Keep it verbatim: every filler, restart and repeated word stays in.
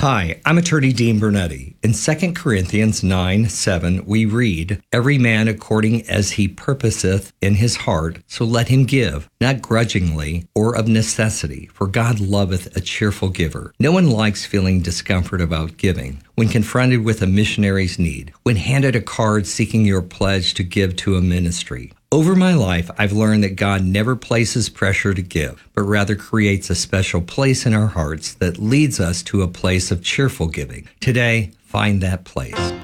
Hi, I'm attorney Dean Bernetti. In Second Corinthians nine seven, we read, "Every man according as he purposeth in his heart, so let him give, not grudgingly or of necessity, for God loveth a cheerful giver." No one likes feeling discomfort about giving. When confronted with a missionary's need, when handed a card seeking your pledge to give to a ministry. Over my life, I've learned that God never places pressure to give, but rather creates a special place in our hearts that leads us to a place of cheerful giving. Today, find that place.